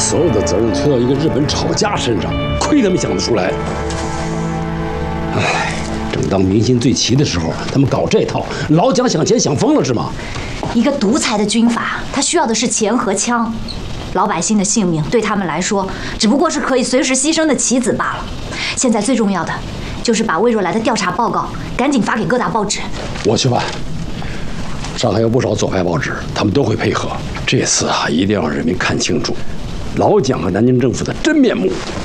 所有的责任推到一个日本炒家身上，亏他们想得出来。唉，正当民心最齐的时候，他们搞这套，老蒋想钱想疯了是吗？ 一个独裁的军阀，他需要的是钱和枪，老百姓的性命对他们来说，只不过是可以随时牺牲的棋子罢了。现在最重要的，就是把魏若来的调查报告赶紧发给各大报纸。 我去办。上海有不少左派报纸，他们都会配合。这次啊，一定要让人民看清楚老蒋和南京政府的真面目。